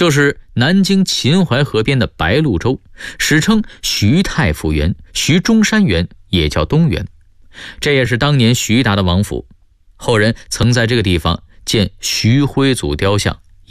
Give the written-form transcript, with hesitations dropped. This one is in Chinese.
就是南京秦淮河边的白鹭洲，史称徐太府园、徐中山园，也叫东园。这也是当年徐达的王府。后人曾在这个地方建徐徽祖雕像，